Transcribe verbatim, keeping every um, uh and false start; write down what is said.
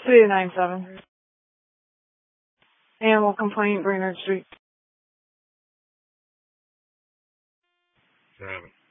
City of nine seven. Animal complaint, Brainerd Street. Seven.